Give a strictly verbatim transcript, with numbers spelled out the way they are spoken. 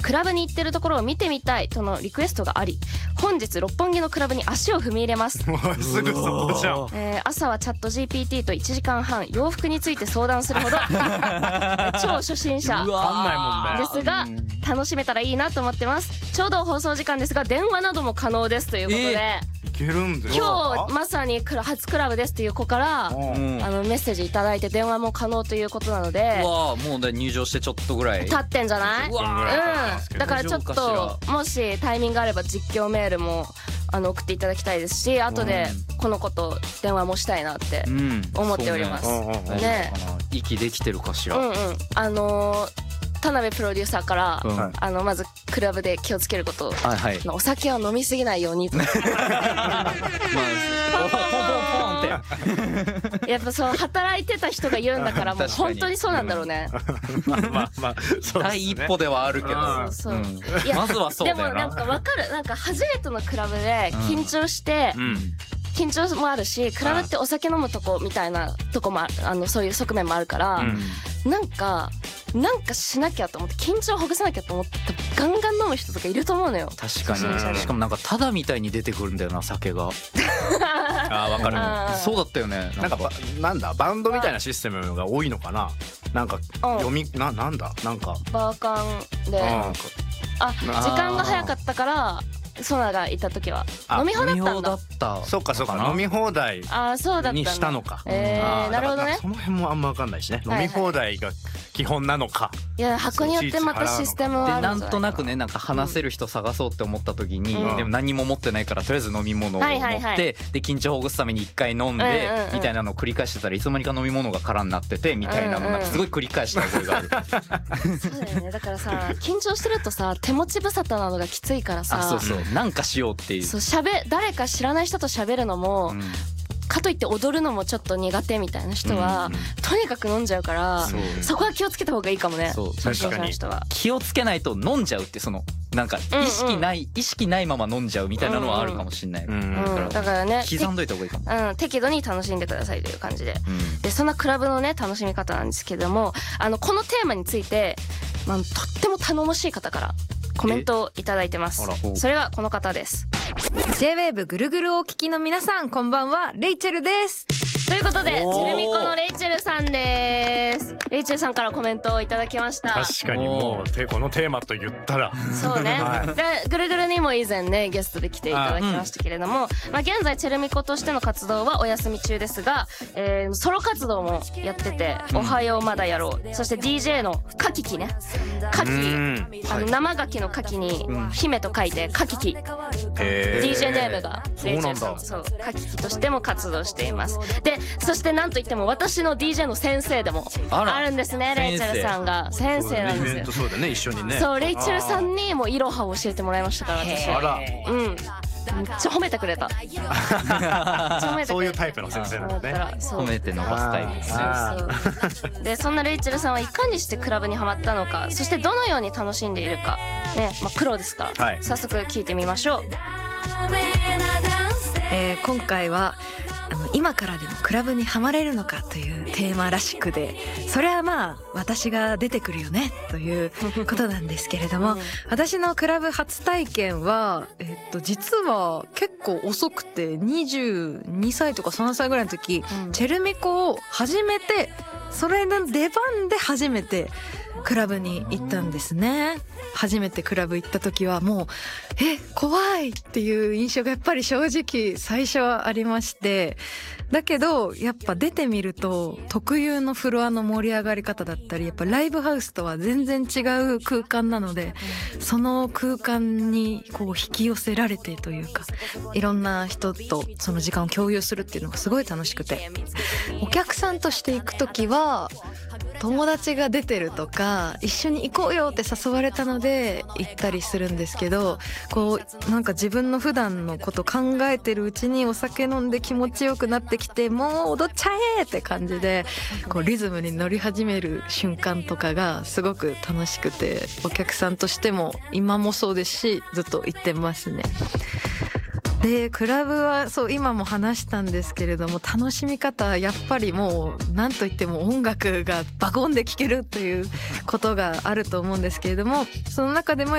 クラブに行ってるところを見てみたいとのリクエストがあり、本日六本木のクラブに足を踏み入れます。 もうすぐそこじゃん。 えー、朝はチャット ジーピーティー といちじかんはん洋服について相談するほど超初心者わかんないもんね。 ですが楽しめたらいいなと思ってます。ちょうど放送時間ですが電話なども可能ですということで、 えーいけるんです今日まさに初クラブですという子から、うん、あのメッセージいただいて電話も可能ということなので、 うわもう入場してちょっとぐらい経ってんじゃない？うわうん、だからちょっともしタイミングあれば実況メールもあの送っていただきたいですし、後でこの子と電話もしたいなって思っております、うんねね、 息できてるかしら。 うんうん、あのー田辺プロデューサーから、うん、あのまずクラブで気をつけること、はいはい、お酒は飲みすぎないようにとまあ、ポンポンポンってやっぱそう働いてた人が言うんだからもう本当にそうなんだろうね。 まあまあまあ第一歩ではあるけど、そうそう、うん、いやまずはそうだよな。 でもなんか分かる、なんか初めてのクラブで緊張して、うんうん緊張もあるし、クラブってお酒飲むとこみたいなとこも あ, あのそういう側面もあるから、うん、なんかなんかしなきゃと思って緊張をほぐさなきゃと思ってガンガン飲む人とかいると思うのよ。 確かに。しかもなんかタダみたいに出てくるんだよな酒が。あーわかる。そうだったよね。 なんかなんだバンドみたいなシステムが多いのかな。なんか読みななんだなんかバーカンであ時間が早かったから。ソナがいた時は飲み放だったんだ。 ったそうかそうか飲み放題にしたのか。 えー、なるほどね。 その辺もあんま分かんないしね、はいはい、飲み放題が基本なのか。 いや箱によってまたシステムはあるんじゃないか。 なんとなくねなんか話せる人探そうって思った時に、うん、でも何も持ってないからとりあえず飲み物を持って、はいはいはい、で緊張をほぐすために一回飲んで、うんうんうん、みたいなのを繰り返してたらいつの間にか飲み物が空になっててみたいなの、うんうん、なんかすごい繰り返した覚えがある。 そうだよね。だからさ緊張してるとさ手持ち無沙汰なのがきついからさ、 あそうそうなんかしようっていう。 そうしゃべ誰か知らない人と喋るのも、うん、かといって踊るのもちょっと苦手みたいな人は、うんうん、とにかく飲んじゃうから、そうそこは気をつけた方がいいかもね。そう確かに気をつけないと飲んじゃうってそのなんか意識ない、うんうん、意識ないまま飲んじゃうみたいなのはあるかもしれない、うんうん、だから、だからね刻んどいた方がいいかも、 うん、適度に楽しんでくださいという感じで、うん、でそんなクラブのね楽しみ方なんですけども、あのこのテーマについて、まあ、とっても頼もしい方からコメントをいただいてます。それがこの方です。 ジェイウェーブ ぐるぐるをお聞きの皆さんこんばんは、レイチェルです。 ということでチェルミコのレイチェルさんです。レイチェルさんからコメントをいただきました。 確かにもうこのテーマと言ったらそうね、はい、でぐるぐるにも以前ねゲストで来ていただきましたけれども、うんまあ、現在チェルミコとしての活動はお休み中ですが、えー、ソロ活動もやってて、うん、おはようまだやろう、そして ディージェー のカキキね、カキ、あの生ガキのカキに姫と書いてカキキ、ディージェー ネームがレイチェルさん、そうカキキとしても活動しています。でそしてなんといっても私の ディージェー の先生でもあるんですね。レイチェルさんが先生なんですよ。 そうだね一緒にね。 そうレイチェルさんにもイロハを教えてもらいましたから私は。 あらうんめっちゃ褒めてくれた。 そういうタイプの先生なんだね。 褒めて伸ばすタイプですね。 そうそうでそんなレイチェルさんはいかにしてクラブにハマったのか、そしてどのように楽しんでいるかね、まあ、プロですから、はい、早速聞いてみましょう。 えー、今回はあの今からでもクラブにハマれるのかというテーマらしくで、それはまあ私が出てくるよねということなんですけれども、私のクラブ初体験は、えっと、実は結構遅くてにじゅうにさいとかさんさいぐらいの時、うん、チェルミコを始めて、それの出番で初めてクラブに行ったんですね。初めてクラブ行った時はもうえ怖いっていう印象がやっぱり正直最初はありまして、だけどやっぱ出てみると特有のフロアの盛り上がり方だったり、やっぱライブハウスとは全然違う空間なので、その空間にこう引き寄せられてというか、いろんな人とその時間を共有するっていうのがすごい楽しくて、お客さんとして行く時は友達が出てるとか一緒に行こうよって誘われたので行ったりするんですけど、こうなんか自分の普段のこと考えてるうちにお酒飲んで気持ちよくなってきて、もう踊っちゃえって感じでこうリズムに乗り始める瞬間とかがすごく楽しくて、お客さんとしても今もそうですしずっと行ってますね。でクラブはそう今も話したんですけれども、楽しみ方はやっぱりもう何といっても音楽がバコンで聴けるということがあると思うんですけれども、その中でも